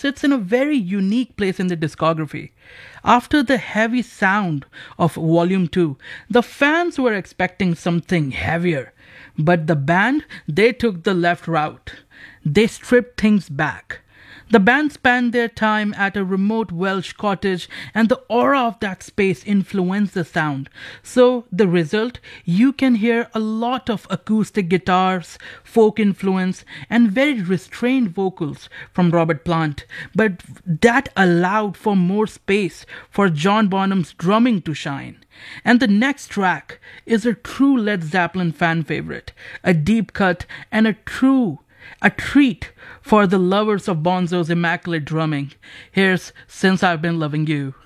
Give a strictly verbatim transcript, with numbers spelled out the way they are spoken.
sits in a very unique place in the discography. After the heavy sound of Volume two, the fans were expecting something heavier. But the band, they took the left route. They stripped things back. The band spent their time at a remote Welsh cottage, and the aura of that space influenced the sound. So, the result, you can hear a lot of acoustic guitars, folk influence, and very restrained vocals from Robert Plant. But that allowed for more space for John Bonham's drumming to shine. And the next track is a true Led Zeppelin fan favorite, a deep cut and a true a treat for the lovers of Bonzo's immaculate drumming. Here's Since I've Been Loving You.